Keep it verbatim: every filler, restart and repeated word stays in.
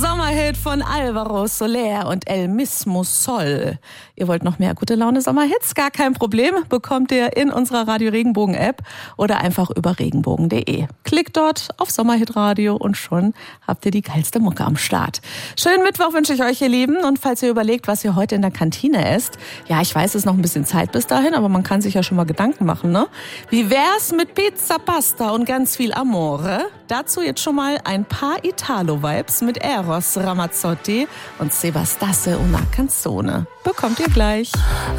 Sommerhit von Alvaro Soler und El Mismo Sol. Ihr wollt noch mehr gute Laune Sommerhits? Gar kein Problem, bekommt ihr in unserer Radio Regenbogen App oder einfach über regenbogen punkt de. Klickt dort auf Sommerhitradio und schon habt ihr die geilste Mucke am Start. Schönen Mittwoch wünsche ich euch, ihr Lieben. Und falls ihr überlegt, was ihr heute in der Kantine esst, ja, ich weiß, es ist noch ein bisschen Zeit bis dahin, aber man kann sich ja schon mal Gedanken machen, ne? Wie wär's mit Pizza, Pasta und ganz viel Amore? Dazu jetzt schon mal ein paar Italo-Vibes mit Eros Ramazzotti und Sebastiano una Canzone. Bekommt ihr gleich.